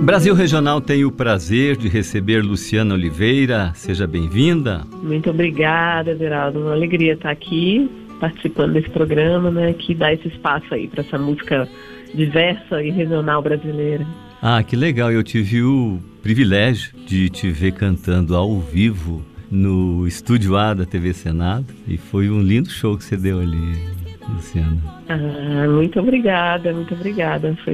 Brasil Regional tem o prazer de receber Luciana Oliveira. Seja bem-vinda. Muito obrigada, Everaldo. Uma alegria estar aqui participando desse programa, né, que dá esse espaço aí para essa música diversa e regional brasileira. Ah, que legal. Eu tive o privilégio de te ver cantando ao vivo no Estúdio A da TV Senado e foi um lindo show que você deu ali, Luciana. Muito obrigada, muito obrigada. Foi